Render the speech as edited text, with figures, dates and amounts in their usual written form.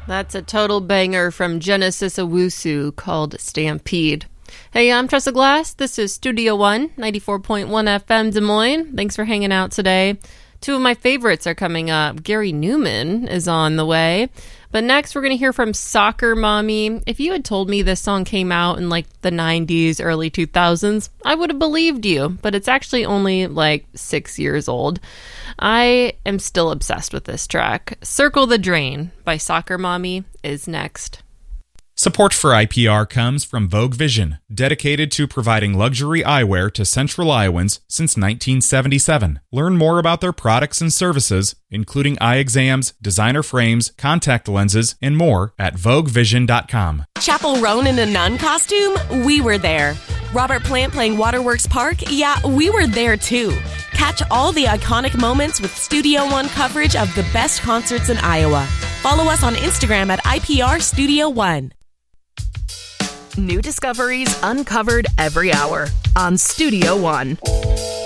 That's a total banger from Genesis Owusu called Stampede. Hey, I'm Tressa Glass. This is Studio One, 94.1 FM Des Moines. Thanks for hanging out today. Two of my favorites are coming up. Gary Newman is on the way. But next, we're going to hear from Soccer Mommy. If you had told me this song came out in like the 90s, early 2000s, I would have believed you. But it's actually only like 6 years old. I am still obsessed with this track. Circle the Drain by Soccer Mommy is next. Support for IPR comes from Vogue Vision, dedicated to providing luxury eyewear to Central Iowans since 1977. Learn more about their products and services, including eye exams, designer frames, contact lenses, and more at VogueVision.com. Chapel Roan in a nun costume? We were there. Robert Plant playing Waterworks Park? Yeah, we were there too. Catch all the iconic moments with Studio One coverage of the best concerts in Iowa. Follow us on Instagram at IPR Studio One. New discoveries uncovered every hour on Studio One.